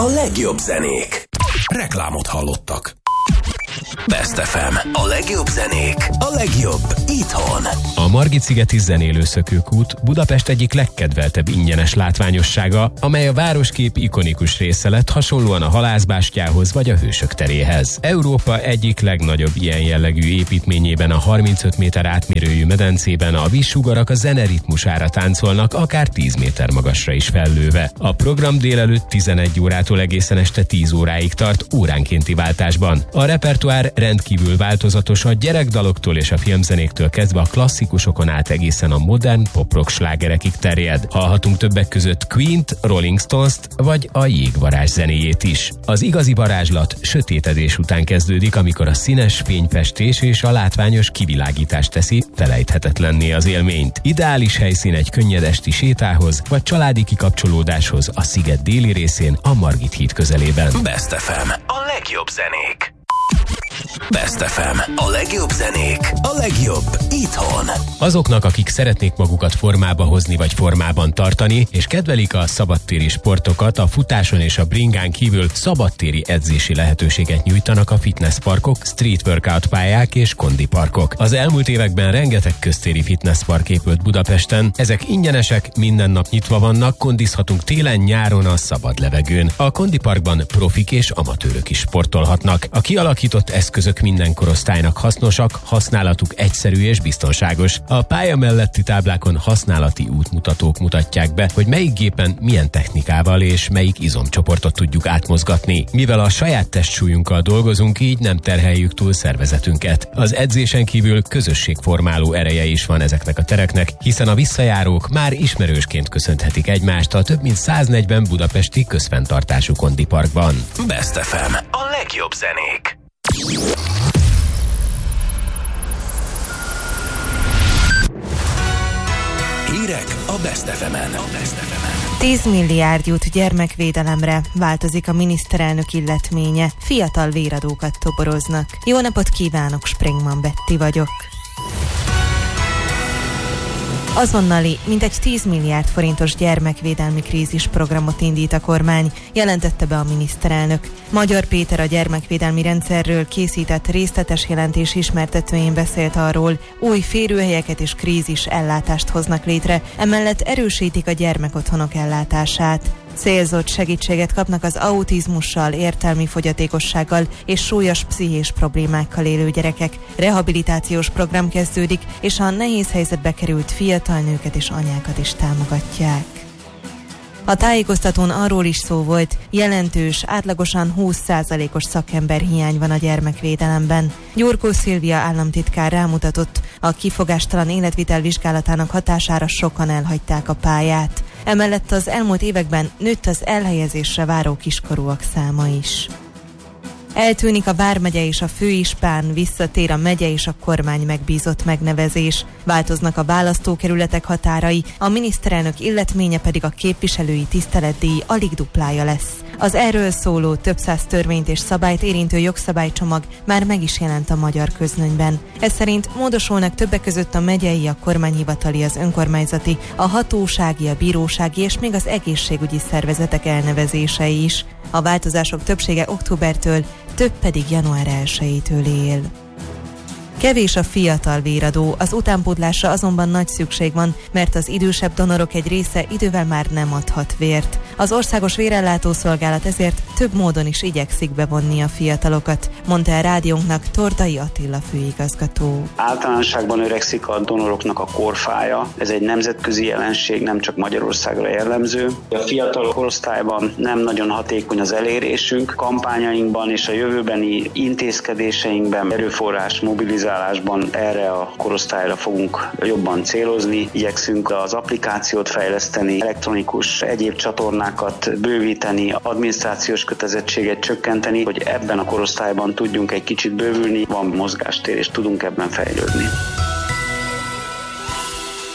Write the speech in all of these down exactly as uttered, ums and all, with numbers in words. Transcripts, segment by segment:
a legjobb zenék. Reklámot hallottak. Best ef em, a legjobb zenék, a legjobb itthon. A Margit-szigeti zenélőszökőkút Budapest egyik legkedveltebb ingyenes látványossága, amely a városkép ikonikus része lett, hasonlóan a Halászbástyához vagy a Hősök teréhez. Európa egyik legnagyobb ilyen jellegű építményében, a harmincöt méter átmérőjű medencében a vízsugarak a zene ritmusára táncolnak, akár tíz méter magasra is fellőve. A program délelőtt tizenegy órától egészen este tíz óráig tart, óránkénti váltásban. A repertoár rendkívül változatos, a gyerekdaloktól és a filmzenéktől kezdve a klasszikusokon át egészen a modern pop-rock slágerekig terjed. Hallhatunk többek között Queen-t, Rolling Stones-t vagy a Jégvarázs zenéjét is. Az igazi varázslat sötétedés után kezdődik, amikor a színes fényfestés és a látványos kivilágítás teszi felejthetetlenné az élményt. Ideális helyszín egy könnyed esti sétához vagy családi kikapcsolódáshoz a sziget déli részén, a Margit híd közelében. Best ef em, a legjobb zenék. Best ef em, a legjobb zenék, a legjobb itthon. Azoknak, akik szeretnék magukat formába hozni vagy formában tartani, és kedvelik a szabadtéri sportokat, a futáson és a bringán kívül szabadtéri edzési lehetőséget nyújtanak a fitnessparkok, street workout pályák és kondiparkok. Az elmúlt években rengeteg köztéri fitnesspark épült Budapesten, ezek ingyenesek, minden nap nyitva vannak, kondizhatunk télen-nyáron a szabad levegőn. A kondiparkban profik és amatőrök is sportolhatnak. A kialakított eszközök minden korosztálynak hasznosak, használatuk egyszerű és biztonságos. A pálya melletti táblákon használati útmutatók mutatják be, hogy melyik gépen milyen technikával és melyik izomcsoportot tudjuk átmozgatni. Mivel a saját testsúlyunkkal dolgozunk, így nem terheljük túl szervezetünket. Az edzésen kívül közösségformáló ereje is van ezeknek a tereknek, hiszen a visszajárók már ismerősként köszönhetik egymást a több mint száznegyven budapesti közfenntartású kondiparkban. Best ef em, a legjobb zenék. Hírek a Best ef em-en. tíz milliárd jut gyermekvédelemre, változik a miniszterelnök illetménye, fiatal véradókat toboroznak. Jó napot kívánok, Springman Betty vagyok. Azonnali, mintegy tíz milliárd forintos gyermekvédelmi krízisprogramot indít a kormány, jelentette be a miniszterelnök. Magyar Péter a gyermekvédelmi rendszerről készített részletes jelentés ismertetőjén beszélt arról, új férőhelyeket és krízis ellátást hoznak létre, emellett erősítik a gyermekotthonok ellátását. Célzott segítséget kapnak az autizmussal, értelmi fogyatékossággal és súlyos pszichés problémákkal élő gyerekek. Rehabilitációs program kezdődik, és a nehéz helyzetbe került fiatal nőket és anyákat is támogatják. A tájékoztatón arról is szó volt, jelentős, átlagosan húsz százalékos szakemberhiány van a gyermekvédelemben. Gyurkó Szilvia államtitkár rámutatott, a kifogástalan életvitel vizsgálatának hatására sokan elhagyták a pályát. Emellett az elmúlt években nőtt az elhelyezésre váró kiskorúak száma is. Eltűnik a vármegye és a főispán, visszatér a megye és a kormány megbízott megnevezés. Változnak a választókerületek határai, a miniszterelnök illetménye pedig a képviselői tiszteletdíj alig duplája lesz. Az erről szóló több száz törvényt és szabályt érintő jogszabálycsomag már meg is jelent a magyar közlönyben. Ez szerint módosulnak többek között a megyei, a kormányhivatali, az önkormányzati, a hatósági, a bírósági és még az egészségügyi szervezetek elnevezései is. A változások többsége októbertől, több pedig január elsejétől él. Kevés a fiatal véradó, az utánpótlásra azonban nagy szükség van, mert az idősebb donorok egy része idővel már nem adhat vért. Az Országos Vérellátó Szolgálat ezért több módon is igyekszik bevonni a fiatalokat, mondta el rádiónknak Tordai Attila főigazgató. Általánosságban öregszik a donoroknak a korfája, ez egy nemzetközi jelenség, nem csak Magyarországra jellemző. A fiatal korosztályban nem nagyon hatékony az elérésünk, kampányainkban és a jövőbeni intézkedéseinkben erőforrás mobilizálásban erre a korosztályra fogunk jobban célozni. Igyekszünk az applikációt fejleszteni, elektronikus egyéb csatornákat bővíteni, adminisztrációs kötelezettséget csökkenteni, hogy ebben a korosztályban tudjunk egy kicsit bővülni, van mozgástér és tudunk ebben fejlődni.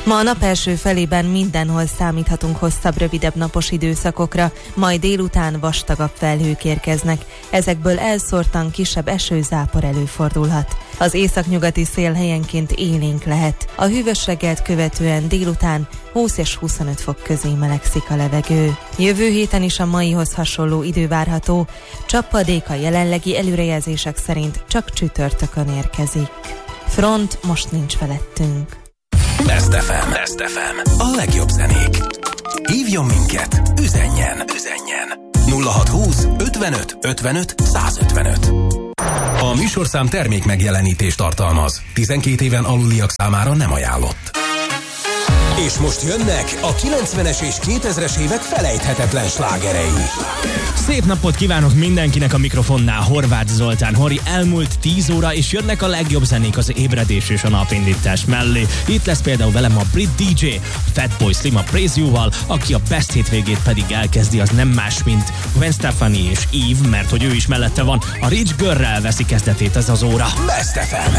Ma a nap első felében mindenhol számíthatunk hosszabb, rövidebb napos időszakokra, majd délután vastagabb felhők érkeznek. Ezekből elszórtan kisebb esőzápor előfordulhat. Az északnyugati szél helyenként élénk lehet. A hűvös reggelt követően délután húsz és huszonöt fok közé melegszik a levegő. Jövő héten is a maihoz hasonló idő várható. Csapadék a jelenlegi előrejelzések szerint csak csütörtökön érkezik. Front most nincs felettünk. Best ef em, Best ef em, a legjobb zenék. Hívjon minket, üzenjen, üzenjen. nulla hatszázhúsz ötvenöt ötvenöt százötvenöt. A műsorszám termék megjelenítést tartalmaz. tizenkét éven aluliak számára nem ajánlott. És most jönnek a kilencvenes és kétezres évek felejthetetlen slágerei. Szép napot kívánok mindenkinek a mikrofonnál, Horváth Zoltán. Hori, elmúlt tíz óra, és jönnek a legjobb zenék az ébredés és a napindítás mellé. Itt lesz például velem a brit dé dzsé, Fatboy Slim a Praise You-val, aki a Best hétvégét pedig elkezdi, az nem más, mint Gwen Stefani és Eve, mert hogy ő is mellette van. A Rich Girl-rel veszi kezdetét ez az óra. Best ef em.